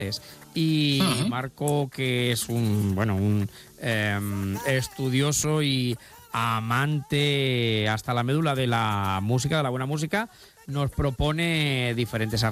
Y Marco, que es un estudioso y amante hasta la médula de la música, de la buena música, nos propone diferentes